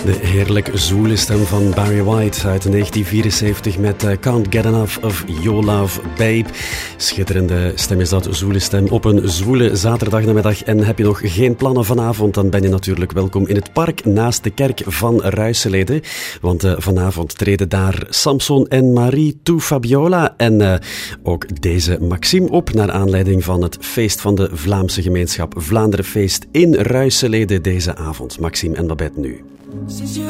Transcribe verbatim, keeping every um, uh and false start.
De heerlijk zwoele stem van Barry White uit negentien vierenzeventig met uh, Can't Get Enough of Your Love, Babe. Schitterende stem is dat, zwoele stem op een zwoele zaterdagnamiddag. En heb je nog geen plannen vanavond, dan ben je natuurlijk welkom in het park naast de kerk van Ruisselede. Want uh, vanavond treden daar Samson en Marie to Fabiola en uh, ook deze Maxime op naar aanleiding van het feest van de Vlaamse gemeenschap Vlaanderenfeest in Ruisselede deze avond. Maxime en Babette nu.